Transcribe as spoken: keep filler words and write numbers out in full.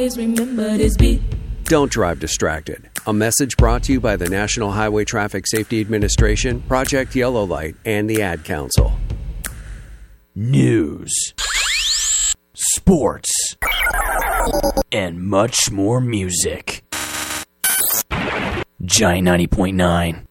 remember this beat. Don't drive distracted. A message brought to you by the National Highway Traffic Safety Administration, Project Yellow Light, and the Ad Council. News, sports, and much more music. Giant ninety point nine.